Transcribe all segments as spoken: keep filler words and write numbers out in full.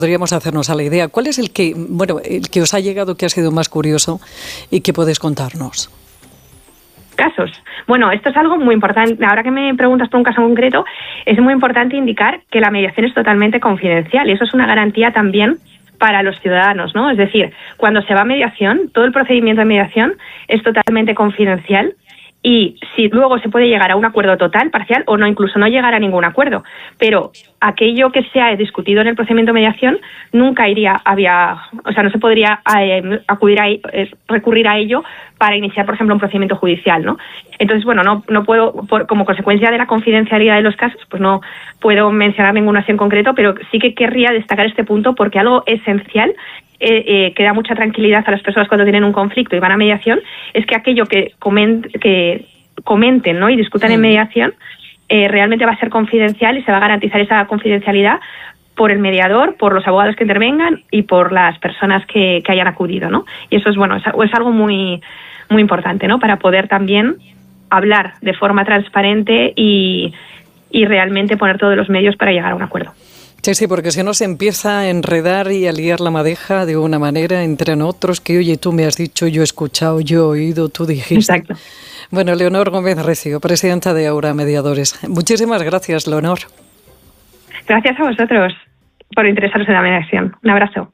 Podríamos hacernos a la idea. ¿Cuál es el que, bueno, el que os ha llegado, que ha sido más curioso y que podés contarnos? Casos. Bueno, esto es algo muy importante. Ahora que me preguntas por un caso concreto, es muy importante indicar que la mediación es totalmente confidencial y eso es una garantía también para los ciudadanos, ¿no? Es decir, cuando se va a mediación, todo el procedimiento de mediación es totalmente confidencial y si luego se puede llegar a un acuerdo total, parcial o no, incluso no llegar a ningún acuerdo, pero aquello que se ha discutido en el procedimiento de mediación nunca iría, había, o sea, no se podría eh, acudir a eh, recurrir a ello para iniciar, por ejemplo, un procedimiento judicial, ¿no? Entonces, bueno, no no puedo, por, como consecuencia de la confidencialidad de los casos, pues no puedo mencionar ninguna acción en concreto, pero sí que querría destacar este punto porque algo esencial Eh, eh, que da mucha tranquilidad a las personas cuando tienen un conflicto y van a mediación, es que aquello que, coment, que comenten, ¿no? y discutan mm. en mediación eh, realmente va a ser confidencial y se va a garantizar esa confidencialidad por el mediador, por los abogados que intervengan y por las personas que, que hayan acudido, ¿no? Y eso es, bueno, es, es algo muy, muy importante, ¿no? Para poder también hablar de forma transparente y, y realmente poner todos los medios para llegar a un acuerdo. Sí, sí, porque si no se empieza a enredar y a liar la madeja de una manera entre otros que, oye, tú me has dicho, yo he escuchado, yo he oído, tú dijiste. Exacto. Bueno, Leonor Gómez Recio, presidenta de Aura Mediadores. Muchísimas gracias, Leonor. Gracias a vosotros por interesaros en la mediación. Un abrazo.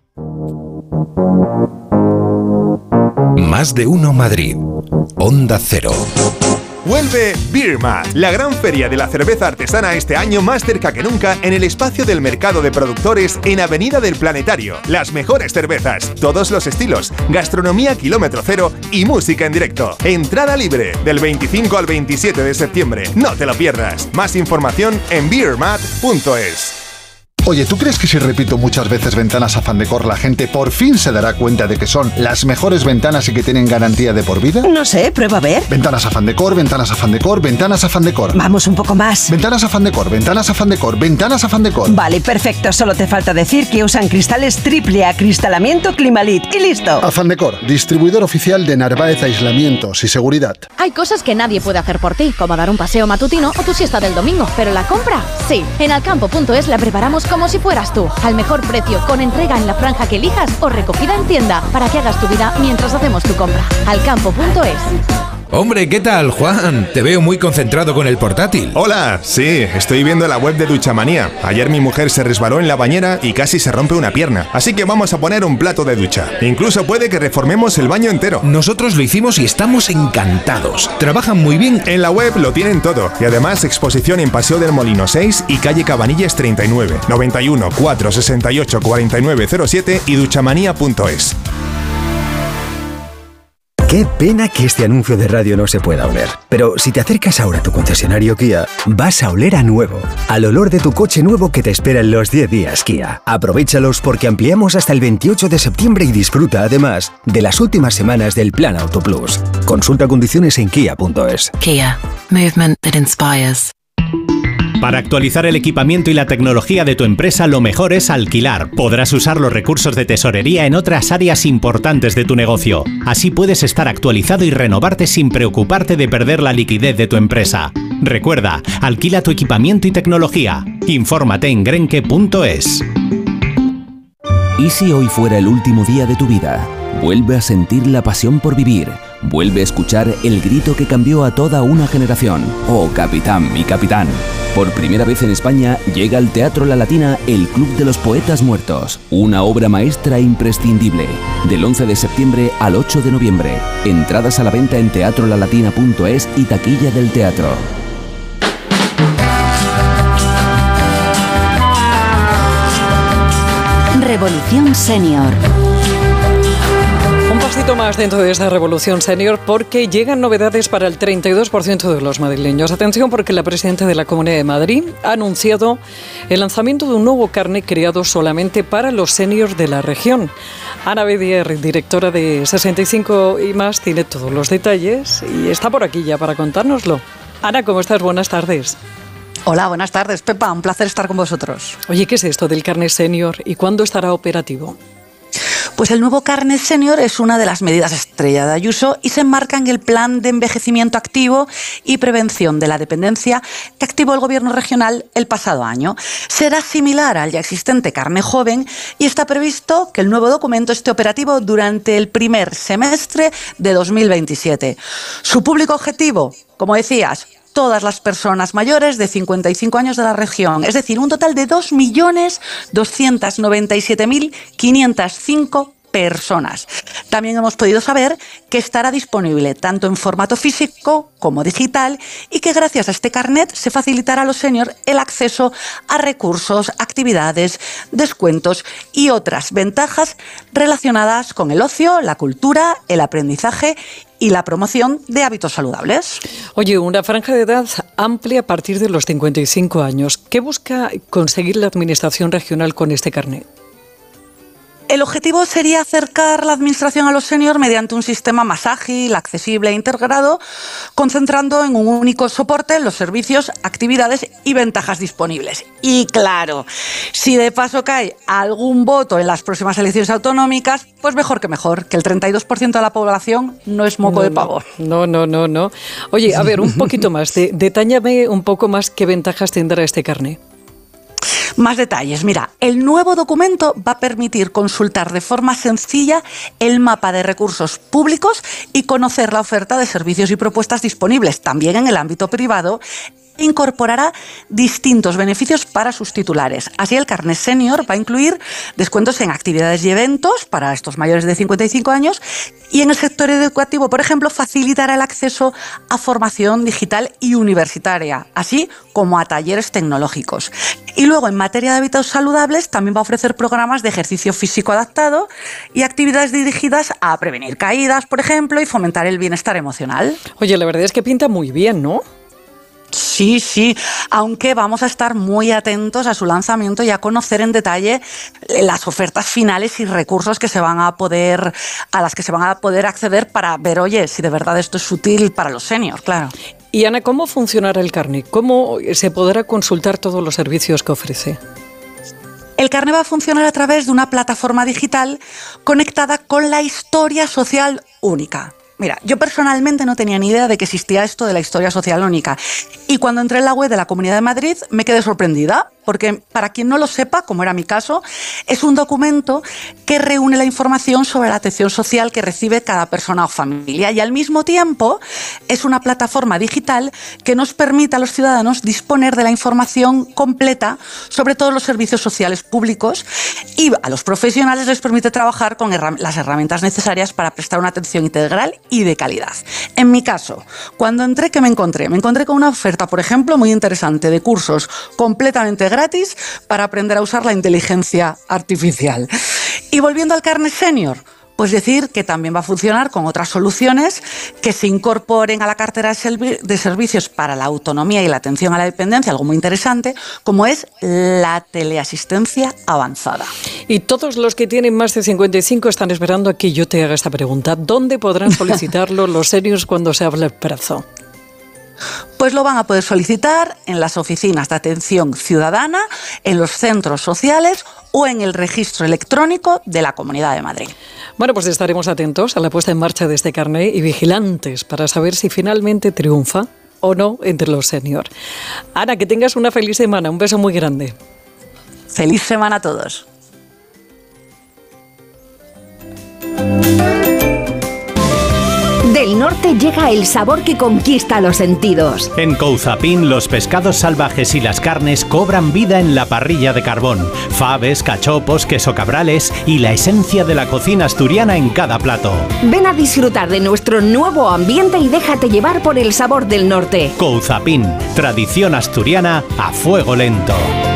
Más de uno Madrid. Onda Cero. Vuelve Beer Mat, la gran feria de la cerveza artesana este año más cerca que nunca en el espacio del mercado de productores en Avenida del Planetario. Las mejores cervezas, todos los estilos, gastronomía kilómetro cero y música en directo. Entrada libre del veinticinco al veintisiete de septiembre. No te lo pierdas. Más información en beer mat punto es. Oye, ¿tú crees que si repito muchas veces Ventanas Afán Decor la gente por fin se dará cuenta de que son las mejores ventanas y que tienen garantía de por vida? No sé, prueba a ver. Ventanas Afán Decor, Ventanas Afán Decor, Ventanas Afán Decor. Vamos un poco más. Ventanas Afán Decor, Ventanas Afán Decor, Ventanas Afán Decor. Vale, perfecto. Solo te falta decir que usan cristales triple acristalamiento Climalit y listo. Afán Decor, distribuidor oficial de Narváez Aislamientos y Seguridad. Hay cosas que nadie puede hacer por ti, como dar un paseo matutino o tu siesta del domingo, pero la compra, sí. En alcampo punto es la preparamos como si fueras tú, al mejor precio, con entrega en la franja que elijas o recogida en tienda, para que hagas tu vida mientras hacemos tu compra. alcampo punto es. Hombre, ¿qué tal, Juan? Te veo muy concentrado con el portátil. Hola, sí, estoy viendo la web de Duchamanía. Ayer mi mujer se resbaló en la bañera y casi se rompe una pierna. Así que vamos a poner un plato de ducha. Incluso puede que reformemos el baño entero. Nosotros lo hicimos y estamos encantados. Trabajan muy bien. En la web lo tienen todo. Y además exposición en Paseo del Molino seis y calle Cabanillas treinta y nueve, noventa y uno, cuatrocientos sesenta y ocho, cuarenta y nueve cero siete y duchamanía punto es. Qué pena que este anuncio de radio no se pueda oler. Pero si te acercas ahora a tu concesionario Kia, vas a oler a nuevo. Al olor de tu coche nuevo que te espera en los diez días Kia. Aprovéchalos porque ampliamos hasta el veintiocho de septiembre y disfruta además de las últimas semanas del Plan Auto Plus. Consulta condiciones en kia punto es. Kia. Movement that inspires. Para actualizar el equipamiento y la tecnología de tu empresa, lo mejor es alquilar. Podrás usar los recursos de tesorería en otras áreas importantes de tu negocio. Así puedes estar actualizado y renovarte sin preocuparte de perder la liquidez de tu empresa. Recuerda, alquila tu equipamiento y tecnología. Infórmate en grenke punto es. ¿Y si hoy fuera el último día de tu vida? Vuelve a sentir la pasión por vivir. Vuelve a escuchar el grito que cambió a toda una generación. Oh, capitán, mi capitán. Por primera vez en España llega al Teatro La Latina el Club de los Poetas Muertos. Una obra maestra imprescindible. Del once de septiembre al ocho de noviembre. Entradas a la venta en teatro la latina punto es y taquilla del teatro. Revolución Senior. Un pasito más dentro de esa revolución senior porque llegan novedades para el treinta y dos por ciento de los madrileños. Atención porque la presidenta de la Comunidad de Madrid ha anunciado el lanzamiento de un nuevo carnet creado solamente para los seniors de la región. Ana Bedier, directora de sesenta y cinco y más, tiene todos los detalles y está por aquí ya para contárnoslo. Ana, ¿cómo estás? Buenas tardes. Hola, buenas tardes, Pepa. Un placer estar con vosotros. Oye, ¿qué es esto del carnet senior y cuándo estará operativo? Pues el nuevo carnet senior es una de las medidas estrella de Ayuso y se enmarca en el plan de envejecimiento activo y prevención de la dependencia que activó el Gobierno regional el pasado año. Será similar al ya existente carnet joven y está previsto que el nuevo documento esté operativo durante el primer semestre de dos mil veintisiete. Su público objetivo, como decías, todas las personas mayores de cincuenta y cinco años de la región, es decir, un total de dos millones doscientos noventa y siete mil quinientas cinco personas. También hemos podido saber que estará disponible tanto en formato físico como digital y que gracias a este carnet se facilitará a los seniors el acceso a recursos, actividades, descuentos y otras ventajas relacionadas con el ocio, la cultura, el aprendizaje y la promoción de hábitos saludables. Oye, una franja de edad amplia a partir de los cincuenta y cinco años. ¿Qué busca conseguir la Administración regional con este carnet? El objetivo sería acercar la administración a los seniors mediante un sistema más ágil, accesible e integrado, concentrando en un único soporte los servicios, actividades y ventajas disponibles. Y claro, si de paso cae algún voto en las próximas elecciones autonómicas, pues mejor que mejor, que el treinta y dos por ciento de la población no es moco no, de pavo. No, no, no, no. Oye, a ver, un poquito más, de, detállame un poco más qué ventajas tendrá este carnet. Más detalles. Mira, el nuevo documento va a permitir consultar de forma sencilla el mapa de recursos públicos y conocer la oferta de servicios y propuestas disponibles también en el ámbito privado. Incorporará distintos beneficios para sus titulares. Así, el carnet senior va a incluir descuentos en actividades y eventos para estos mayores de cincuenta y cinco años y en el sector educativo, por ejemplo, facilitará el acceso a formación digital y universitaria, así como a talleres tecnológicos. Y luego, en materia de hábitos saludables, también va a ofrecer programas de ejercicio físico adaptado y actividades dirigidas a prevenir caídas, por ejemplo, y fomentar el bienestar emocional. Oye, la verdad es que pinta muy bien, ¿no? Sí, sí, aunque vamos a estar muy atentos a su lanzamiento y a conocer en detalle las ofertas finales y recursos que se van a poder, a las que se van a poder acceder para ver, oye, si de verdad esto es útil para los seniors, claro. Y Ana, ¿cómo funcionará el carnet? ¿Cómo se podrá consultar todos los servicios que ofrece? El carnet va a funcionar a través de una plataforma digital conectada con la historia social única. Mira, yo personalmente no tenía ni idea de que existía esto de la historia social única. Y cuando entré en la web de la Comunidad de Madrid me quedé sorprendida, porque para quien no lo sepa, como era mi caso, es un documento que reúne la información sobre la atención social que recibe cada persona o familia y al mismo tiempo es una plataforma digital que nos permite a los ciudadanos disponer de la información completa sobre todos los servicios sociales públicos y a los profesionales les permite trabajar con herram- las herramientas necesarias para prestar una atención integral y de calidad. En mi caso, cuando entré, ¿qué me encontré? Me encontré con una oferta, por ejemplo, muy interesante de cursos completamente gratis para aprender a usar la inteligencia artificial. Y volviendo al carnet senior, pues decir que también va a funcionar con otras soluciones que se incorporen a la cartera de servicios para la autonomía y la atención a la dependencia, algo muy interesante, como es la teleasistencia avanzada. Y todos los que tienen más de cincuenta y cinco están esperando a que yo te haga esta pregunta. ¿Dónde podrán solicitarlo los seniors cuando se habla el plazo? Pues lo van a poder solicitar en las oficinas de atención ciudadana, en los centros sociales o en el registro electrónico de la Comunidad de Madrid. Bueno, pues estaremos atentos a la puesta en marcha de este carnet y vigilantes para saber si finalmente triunfa o no entre los seniors. Ana, que tengas una feliz semana. Un beso muy grande. Feliz semana a todos. Del norte llega el sabor que conquista los sentidos. En Couzapin, los pescados salvajes y las carnes cobran vida en la parrilla de carbón. Faves, cachopos, queso cabrales y la esencia de la cocina asturiana en cada plato. Ven a disfrutar de nuestro nuevo ambiente y déjate llevar por el sabor del norte. Couzapin, tradición asturiana a fuego lento.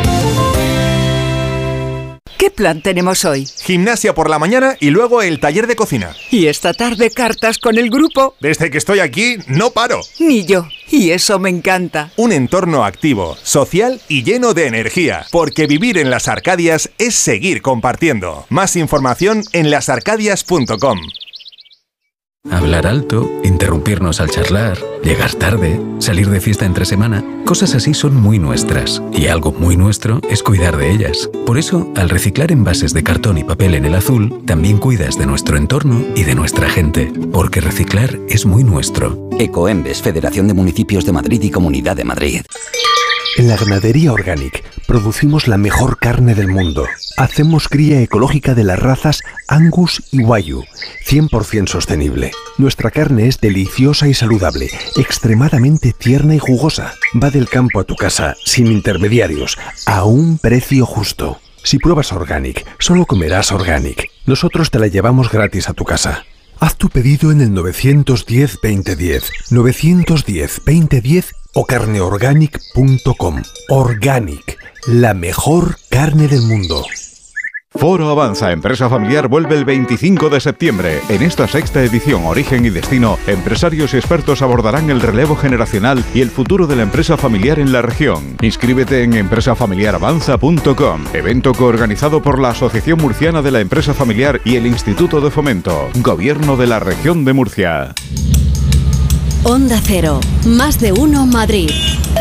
¿Qué plan tenemos hoy? Gimnasia por la mañana y luego el taller de cocina. Y esta tarde cartas con el grupo. Desde que estoy aquí, no paro. Ni yo. Y eso me encanta. Un entorno activo, social y lleno de energía. Porque vivir en las Arcadias es seguir compartiendo. Más información en las arcadias punto com. Hablar alto, interrumpirnos al charlar, llegar tarde, salir de fiesta entre semana, cosas así son muy nuestras. Y algo muy nuestro es cuidar de ellas. Por eso, al reciclar envases de cartón y papel en el azul, también cuidas de nuestro entorno y de nuestra gente. Porque reciclar es muy nuestro. Ecoembes, Federación de Municipios de Madrid y Comunidad de Madrid. En la ganadería Organic producimos la mejor carne del mundo. Hacemos cría ecológica de las razas Angus y Wagyu, cien por ciento sostenible. Nuestra carne es deliciosa y saludable, extremadamente tierna y jugosa. Va del campo a tu casa, sin intermediarios, a un precio justo. Si pruebas Organic, solo comerás Organic. Nosotros te la llevamos gratis a tu casa. Haz tu pedido en el nueve uno cero, veinte diez, nueve uno cero, veinte diez o carneorganic punto com. Organic, la mejor carne del mundo. Foro Avanza Empresa Familiar vuelve el veinticinco de septiembre. En esta sexta edición Origen y Destino, empresarios y expertos abordarán el relevo generacional y el futuro de la empresa familiar en la región. Inscríbete en empresa familiar avanza punto com. Evento coorganizado por la Asociación Murciana de la Empresa Familiar y el Instituto de Fomento. Gobierno de la Región de Murcia. Onda Cero, más de uno Madrid.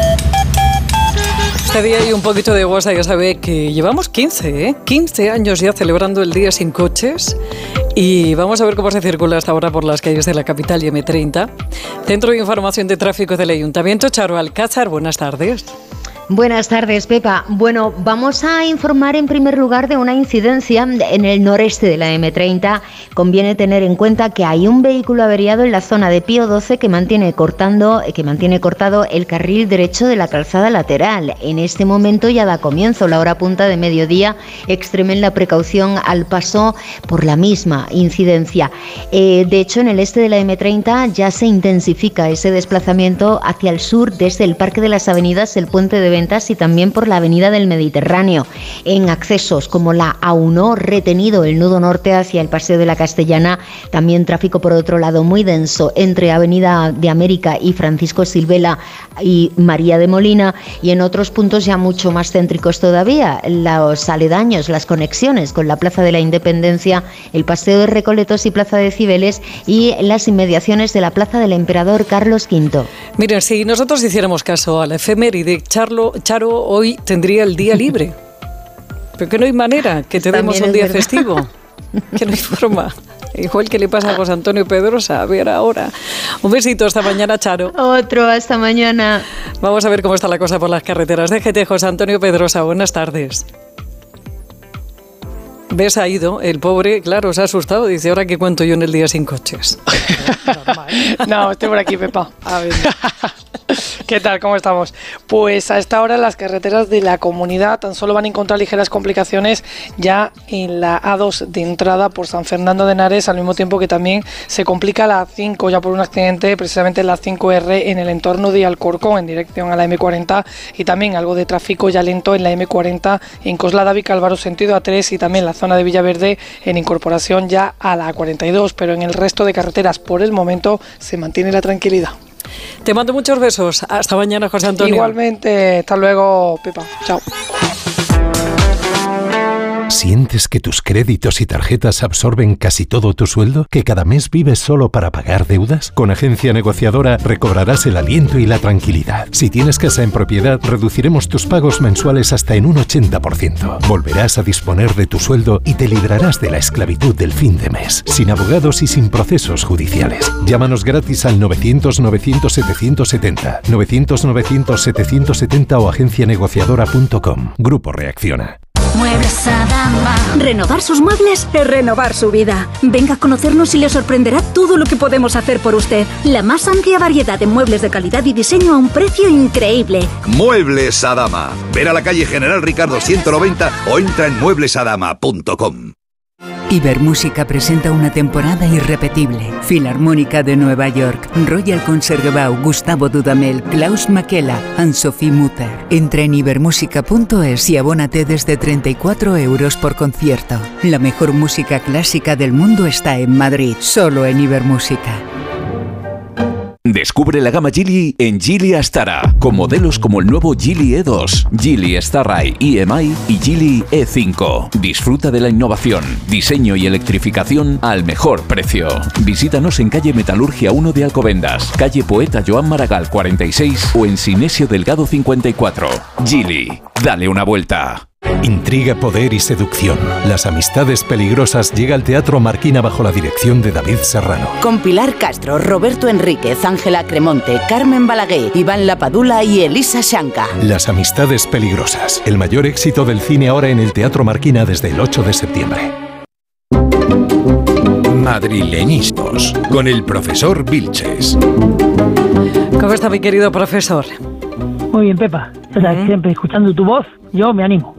Este día hay un poquito de guasa, ya sabe que llevamos quince, ¿eh? quince años ya celebrando el Día Sin Coches y vamos a ver cómo se circula hasta ahora por las calles de la capital y eme treinta. Centro de Información de Tráfico del Ayuntamiento, Charo Alcázar, buenas tardes. Buenas tardes, Pepa. Bueno, vamos a informar en primer lugar de una incidencia en el noreste de la eme treinta. Conviene tener en cuenta que hay un vehículo averiado en la zona de Pío doce que mantiene cortando, que mantiene cortado el carril derecho de la calzada lateral. En este momento ya da comienzo la hora punta de mediodía. Extremen la precaución al paso por la misma incidencia. Eh, de hecho, en el este de la eme treinta ya se intensifica ese desplazamiento hacia el sur desde el Parque de las Avenidas, el Puente de y también por la Avenida del Mediterráneo. En accesos como la A uno, retenido el nudo norte hacia el Paseo de la Castellana, también tráfico por otro lado muy denso entre Avenida de América y Francisco Silvela y María de Molina, y en otros puntos ya mucho más céntricos todavía, los aledaños, las conexiones con la Plaza de la Independencia, el Paseo de Recoletos y Plaza de Cibeles y las inmediaciones de la Plaza del Emperador Carlos quinto. Miren, si nosotros hiciéramos caso a la efeméride, Charlo Charo hoy tendría el día libre. Pero que no hay manera que te demos un día verdad. festivo. Que no hay forma. Igual que le pasa a José Antonio Pedrosa. A ver ahora. Un besito, hasta mañana, Charo. Otro, hasta mañana. Vamos a ver cómo está la cosa por las carreteras. Déjete, José Antonio Pedrosa. Buenas tardes. ¿Ves? Ha ido el pobre, claro, se ha asustado. Dice, ¿ahora qué cuento yo en el Día Sin Coches? No, estoy por aquí, Pepa. A ver. ¿Qué tal? ¿Cómo estamos? Pues a esta hora las carreteras de la comunidad tan solo van a encontrar ligeras complicaciones ya en la A dos de entrada por San Fernando de Henares, al mismo tiempo que también se complica la A cinco ya por un accidente precisamente en la cinco erre en el entorno de Alcorcón en dirección a la eme cuarenta, y también algo de tráfico ya lento en la eme cuarenta en Coslada Vicálvaro sentido A tres, y también la zona de Villaverde en incorporación ya a la A cuarenta y dos, pero en el resto de carreteras por el momento se mantiene la tranquilidad. Te mando muchos besos. Hasta mañana, José Antonio. Igualmente. Hasta luego, Pepa. Chao. ¿Sientes que tus créditos y tarjetas absorben casi todo tu sueldo? ¿Que cada mes vives solo para pagar deudas? Con Agencia Negociadora recobrarás el aliento y la tranquilidad. Si tienes casa en propiedad, reduciremos tus pagos mensuales hasta en un ochenta por ciento. Volverás a disponer de tu sueldo y te librarás de la esclavitud del fin de mes, sin abogados y sin procesos judiciales. Llámanos gratis al novecientos novecientos setecientos setenta, novecientos novecientos setecientos setenta o agencia negociadora punto com. Grupo Reacciona. Muebles Adama. Renovar sus muebles es renovar su vida. Venga a conocernos y le sorprenderá todo lo que podemos hacer por usted. La más amplia variedad de muebles de calidad y diseño a un precio increíble. Muebles Adama. Ver a la calle General Ricardo ciento noventa o entra en muebles adama punto com. Ibermúsica presenta una temporada irrepetible. Filarmónica de Nueva York, Royal Concertgebouw, Gustavo Dudamel, Klaus Makela, Anne-Sophie Mutter. Entra en ibermúsica punto es y abónate desde treinta y cuatro euros por concierto. La mejor música clásica del mundo está en Madrid, solo en Ibermúsica. Descubre la gama Geely en Geely Astara, con modelos como el nuevo Geely E dos, Geely Starride E M I y Geely E cinco. Disfruta de la innovación, diseño y electrificación al mejor precio. Visítanos en calle Metalurgia uno de Alcobendas, calle Poeta Joan Maragall cuarenta y seis o en Sinesio Delgado cincuenta y cuatro. Geely, dale una vuelta. Intriga, poder y seducción. Las amistades peligrosas llega al Teatro Marquina bajo la dirección de David Serrano. Con Pilar Castro, Roberto Enríquez, Ángela Cremonte, Carmen Balaguer, Iván Lapadula y Elisa Shanka. Las amistades peligrosas. El mayor éxito del cine ahora en el Teatro Marquina desde el ocho de septiembre. Madrileñismos, con el profesor Vilches. ¿Cómo está mi querido profesor? Muy bien, Pepa. O sea, ¿Mm? Siempre escuchando tu voz, yo me animo.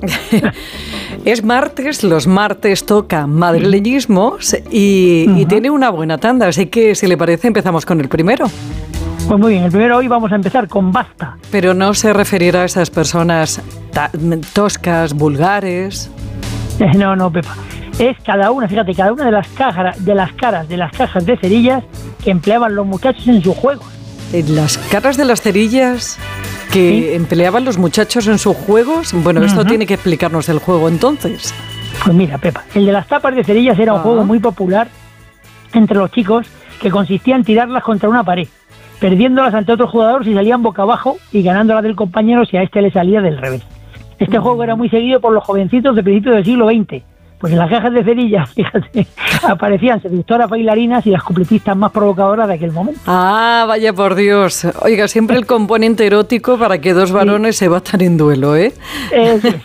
Es martes, los martes toca madrileñismos y, uh-huh. y tiene una buena tanda, así que si le parece empezamos con el primero. Pues muy bien, el primero hoy vamos a empezar con basta. Pero no se referirá a esas personas ta- toscas, vulgares. Eh, no, no, Pepa. Es cada una, fíjate, cada una de las cajas, de las caras de las cajas de cerillas que empleaban los muchachos en sus juegos. Las caras de las cerillas que ¿Sí? empleaban los muchachos en sus juegos. Bueno, esto uh-huh. tiene que explicarnos el juego entonces. Pues mira, Pepa, el de las tapas de cerillas era un uh-huh. juego muy popular entre los chicos que consistía en tirarlas contra una pared, perdiéndolas ante otro jugador si salían boca abajo y ganándolas del compañero si a este le salía del revés. Este uh-huh. juego era muy seguido por los jovencitos de principios del siglo veinte. Pues en las cajas de cerillas, fíjate, aparecían seductoras bailarinas y las cupletistas más provocadoras de aquel momento. Ah, vaya por Dios. Oiga, siempre el componente erótico para que dos varones sí. se batan en duelo, ¿eh? Eso es.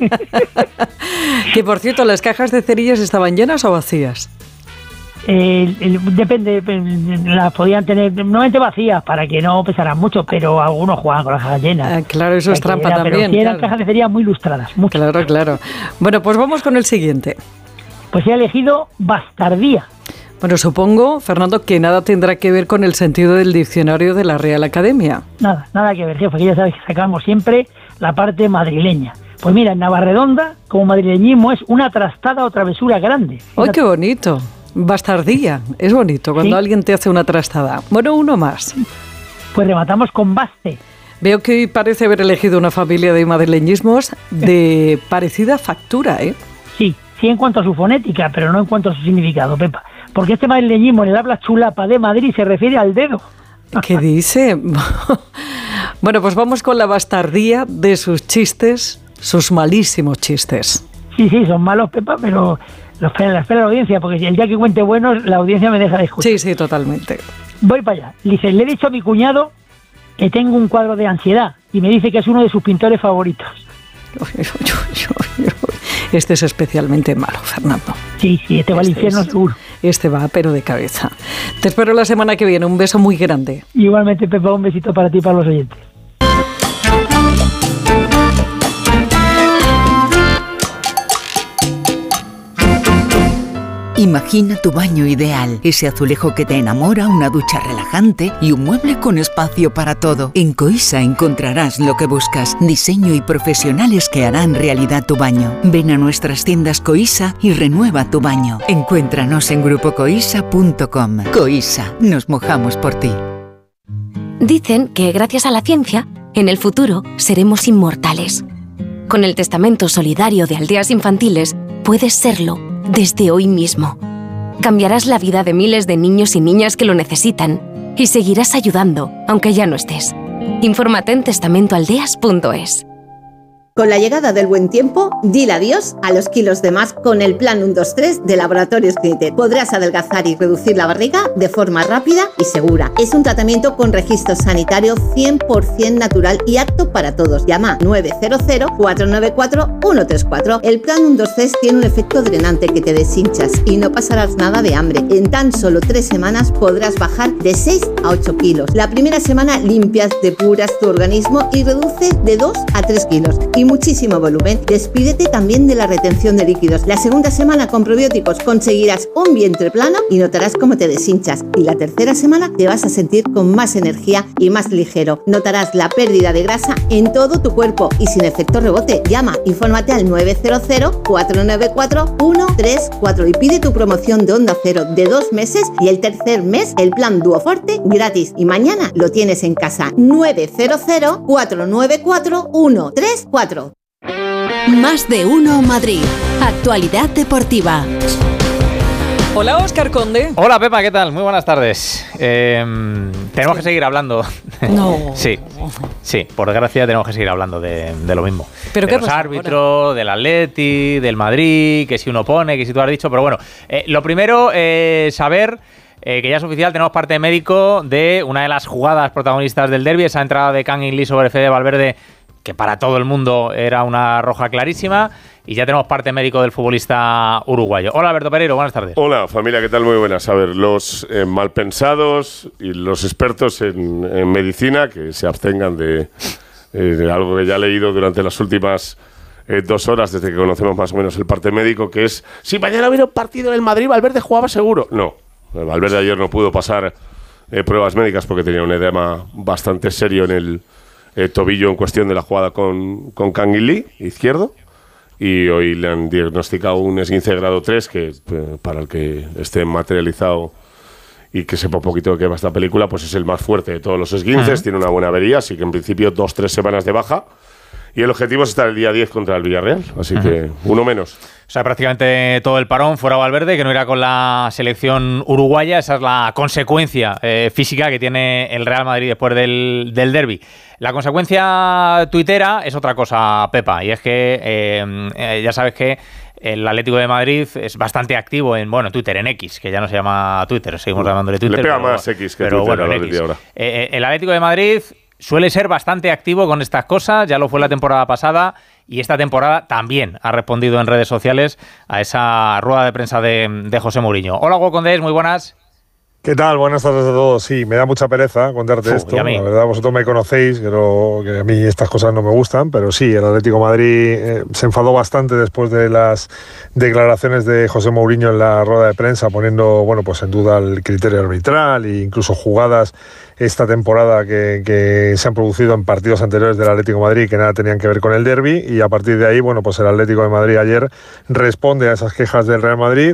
Que por cierto, ¿las cajas de cerillas estaban llenas o vacías? Eh, el, depende, las podían tener normalmente vacías para que no pesaran mucho, pero algunos jugaban con las cajas llenas. Ah, claro, eso es trampa era, también. Pero sí eran claro. cajas de cerillas muy ilustradas. Mucho. Claro, claro. Bueno, pues vamos con el siguiente. Pues he elegido bastardía. Bueno, supongo, Fernando, que nada tendrá que ver con el sentido del diccionario de la Real Academia. Nada, nada que ver, jefe, que ya sabes que sacamos siempre la parte madrileña. Pues mira, en Navarredonda, como madrileñismo, es una trastada o travesura grande. ¡Ay, qué bonito! Bastardía, es bonito cuando ¿Sí? alguien te hace una trastada. Bueno, uno más. Pues rematamos con baste. Veo que hoy parece haber elegido una familia de madrileñismos de parecida factura, ¿eh? Sí, sí en cuanto a su fonética, pero no en cuanto a su significado, Pepa. Porque este madrileñismo en el habla chulapa de Madrid se refiere al dedo. ¿Qué dice? Bueno, pues vamos con la bastardía de sus chistes, sus malísimos chistes. Sí, sí, son malos, Pepa, pero... Lo espera, la espera la audiencia, porque el día que cuente buenos, la audiencia me deja de escuchar. Sí, sí, totalmente. Voy para allá. Dice, le he dicho a mi cuñado que tengo un cuadro de ansiedad y me dice que es uno de sus pintores favoritos. Este es especialmente malo, Fernando. Sí, sí, este va al infierno es, seguro. Este va, pero de cabeza. Te espero la semana que viene. Un beso muy grande. Igualmente, Pepa, un besito para ti y para los oyentes. Imagina tu baño ideal, ese azulejo que te enamora, una ducha relajante y un mueble con espacio para todo. En Coisa encontrarás lo que buscas, diseño y profesionales que harán realidad tu baño. Ven a nuestras tiendas Coisa y renueva tu baño. Encuéntranos en grupo coisa punto com. Coisa, nos mojamos por ti. Dicen que gracias a la ciencia, en el futuro seremos inmortales. Con el testamento solidario de Aldeas Infantiles, puedes serlo desde hoy mismo. Cambiarás la vida de miles de niños y niñas que lo necesitan y seguirás ayudando, aunque ya no estés. Infórmate en testamento aldeas punto es. Con la llegada del buen tiempo, dile adiós a los kilos de más con el Plan uno dos tres de Laboratorios Knitted. Podrás adelgazar y reducir la barriga de forma rápida y segura. Es un tratamiento con registro sanitario cien por ciento natural y apto para todos. Llama nueve cero cero, cuatro nueve cuatro, uno tres cuatro. El Plan uno dos tres tiene un efecto drenante que te deshinchas y no pasarás nada de hambre. En tan solo tres semanas podrás bajar de seis a ocho kilos. La primera semana limpias, depuras tu organismo y reduces de dos a tres kilos. Y muchísimo volumen. Despídete también de la retención de líquidos. La segunda semana con probióticos conseguirás un vientre plano y notarás cómo te deshinchas. Y la tercera semana te vas a sentir con más energía y más ligero. Notarás la pérdida de grasa en todo tu cuerpo y sin efecto rebote. Llama, infórmate al nueve cero cero, cuatro nueve cuatro, uno tres cuatro y pide tu promoción de Onda Cero de dos meses y el tercer mes el plan Duoforte gratis. Y mañana lo tienes en casa. nueve cero cero, cuatro nueve cuatro, uno tres cuatro. Más de uno Madrid. Actualidad deportiva. Hola, Óscar Conde. Hola, Pepa, ¿qué tal? Muy buenas tardes. Eh, tenemos sí. que seguir hablando. No. sí, sí, por desgracia tenemos que seguir hablando de, de lo mismo. ¿Pero de qué los pasa árbitros, ahora? del Atleti, del Madrid, que si uno pone, que si tú has dicho, pero bueno. Eh, lo primero, eh, saber... Eh, que ya es oficial, tenemos parte médico de una de las jugadas protagonistas del derbi, esa entrada de Kang In Lee sobre Fede Valverde, que para todo el mundo era una roja clarísima, y ya tenemos parte médico del futbolista uruguayo. Hola, Alberto Pereiro, buenas tardes. Hola, familia, ¿qué tal? Muy buenas. A ver, los eh, malpensados y los expertos en, en medicina que se abstengan de, eh, de algo que ya he leído durante las últimas eh, dos horas, desde que conocemos más o menos el parte médico, que es, si mañana hubiera un partido en el Madrid, Valverde jugaba seguro. No. Valverde ayer no pudo pasar eh, pruebas médicas porque tenía un edema bastante serio en el eh, tobillo en cuestión de la jugada con, con Kang In Lee, izquierdo, y hoy le han diagnosticado un esguince de grado tres, que eh, para el que esté materializado y que sepa un poquito de qué va esta película, pues es el más fuerte de todos los esguinces. Uh-huh. Tiene una buena avería, así que en principio dos, tres semanas de baja. Y el objetivo es estar el día diez contra el Villarreal, así uh-huh. que uno menos. O sea, prácticamente todo el parón fuera Valverde, que no irá con la selección uruguaya. Esa es la consecuencia eh, física que tiene el Real Madrid después del, del derbi. La consecuencia tuitera es otra cosa, Pepa, y es que eh, eh, ya sabes que el Atlético de Madrid es bastante activo en, bueno, Twitter, en X, que ya no se llama Twitter, seguimos llamándole Twitter. Le pega pero, más X que pero Twitter bueno, a X. ahora. Eh, el Atlético de Madrid suele ser bastante activo con estas cosas, ya lo fue la temporada pasada y esta temporada también ha respondido en redes sociales a esa rueda de prensa de, de José Mourinho. Hola, Hugo Condés, muy buenas. ¿Qué tal? Buenas tardes a todos. Sí, me da mucha pereza contarte Uf, esto. La verdad, vosotros me conocéis, pero que a mí estas cosas no me gustan, pero sí, el Atlético de Madrid eh, se enfadó bastante después de las declaraciones de José Mourinho en la rueda de prensa, poniendo, bueno, pues en duda el criterio arbitral e incluso jugadas esta temporada que, que se han producido en partidos anteriores del Atlético de Madrid que nada tenían que ver con el derbi, y a partir de ahí, bueno, pues el Atlético de Madrid ayer responde a esas quejas del Real Madrid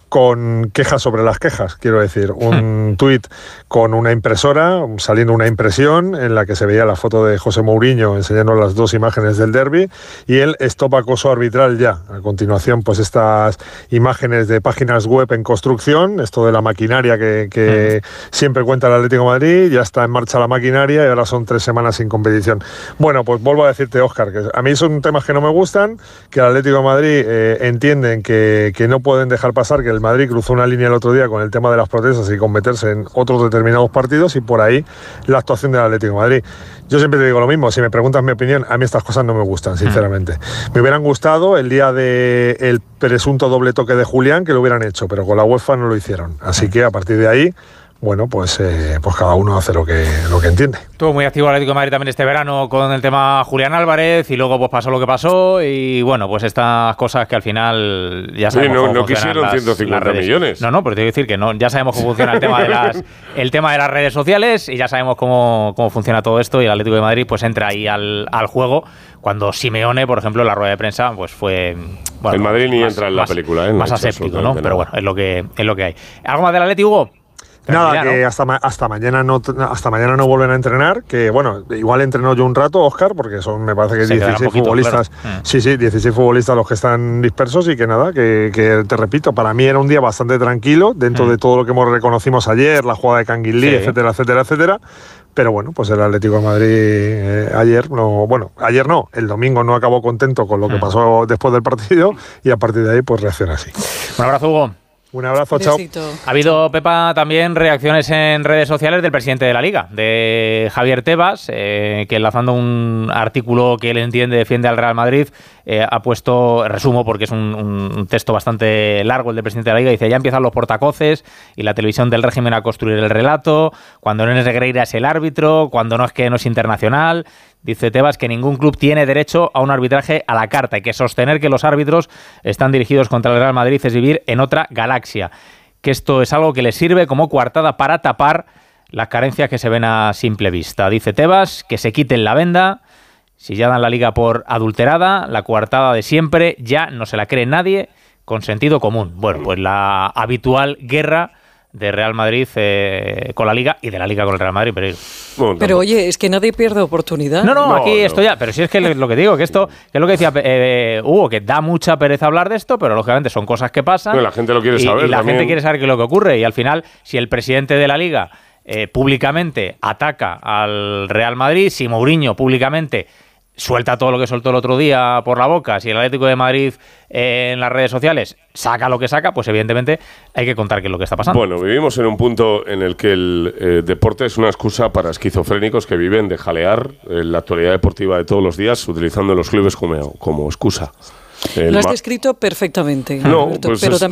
con quejas sobre las quejas, quiero decir, un tuit con una impresora, saliendo una impresión en la que se veía la foto de José Mourinho enseñando las dos imágenes del derbi, y el stop acoso arbitral ya. A continuación, pues estas imágenes de páginas web en construcción, esto de la maquinaria que, que uh-huh. siempre cuenta el Atlético de Madrid, ya está en marcha la maquinaria y ahora son tres semanas sin competición. Bueno, pues vuelvo a decirte, Óscar, que a mí son temas que no me gustan, que el Atlético de Madrid eh, entienden que, que no pueden dejar pasar que el Madrid cruzó una línea el otro día con el tema de las protestas y con meterse en otros determinados partidos, y por ahí la actuación del Atlético de Madrid. Yo siempre te digo lo mismo, si me preguntas mi opinión, a mí estas cosas no me gustan, sinceramente. Me hubieran gustado el día del presunto doble toque de Julián, que lo hubieran hecho, pero con la UEFA no lo hicieron. Así que a partir de ahí, bueno, pues, eh, pues cada uno hace lo que, lo que entiende. Estuvo muy activo el Atlético de Madrid también este verano con el tema Julián Álvarez, y luego pues pasó lo que pasó, y bueno, pues estas cosas que al final ya sabemos sí, no, cómo no quisieron las, ciento cincuenta las millones. No, no, pero te quiero decir que no, ya sabemos cómo funciona el tema de las el tema de las redes sociales, y ya sabemos cómo, cómo funciona todo esto, y el Atlético de Madrid pues entra ahí al, al juego cuando Simeone, por ejemplo, en la rueda de prensa pues fue... Bueno, el Madrid ni más, entra en la más, película, ¿eh? No más aséptico, ¿no? Pero bueno, es lo que, es lo que hay. ¿Algo más del Atlético, Hugo? Nada, que ¿no? hasta, ma- hasta mañana no hasta mañana no vuelven a entrenar, que bueno, igual entrenó yo un rato, Óscar, porque son, me parece que Se dieciséis poquito, futbolistas, claro. sí, sí, dieciséis futbolistas los que están dispersos, y que nada, que, que te repito, para mí era un día bastante tranquilo, dentro mm. de todo lo que hemos reconocimos ayer, la jugada de Kang In Lee, sí. etcétera, etcétera, etcétera. Pero bueno, pues el Atlético de Madrid eh, ayer, no, bueno, ayer no, el domingo no acabó contento con lo que pasó después del partido, y a partir de ahí pues reacciona así. Un abrazo, Hugo. Un abrazo, chao. Ha habido, Pepa, también reacciones en redes sociales del presidente de la Liga, de Javier Tebas, eh, que enlazando un artículo que él entiende defiende al Real Madrid, eh, ha puesto, resumo porque es un, un texto bastante largo el del presidente de la Liga, dice: ya empiezan los portacoces y la televisión del régimen a construir el relato, cuando no es Negreira es el árbitro, cuando no es que no es internacional. Dice Tebas que ningún club tiene derecho a un arbitraje a la carta y que sostener que los árbitros están dirigidos contra el Real Madrid es vivir en otra galaxia. Que esto es algo que le sirve como coartada para tapar las carencias que se ven a simple vista. Dice Tebas que se quiten la venda. Si ya dan la Liga por adulterada, la coartada de siempre ya no se la cree nadie con sentido común. Bueno, pues la habitual guerra de Real Madrid eh, con la Liga y de la Liga con el Real Madrid. Pero, bueno, pero oye, es que nadie pierde oportunidad. No, no, no aquí no. esto ya. Pero si es que lo que digo, que esto, que es lo que decía eh, Hugo, que da mucha pereza hablar de esto, pero lógicamente son cosas que pasan. No, la gente lo quiere y, saber. Y la también. gente quiere saber qué es lo que ocurre. Y al final, si el presidente de la Liga eh, públicamente ataca al Real Madrid, si Mourinho públicamente suelta todo lo que soltó el otro día por la boca, si el Atlético de Madrid eh, en las redes sociales saca lo que saca, pues evidentemente hay que contar qué es lo que está pasando. Bueno, vivimos en un punto en el que el eh, deporte es una excusa para esquizofrénicos que viven de jalear eh, la actualidad deportiva de todos los días utilizando los clubes como, como excusa. El lo has descrito perfectamente, no, Alberto, pues pero es, también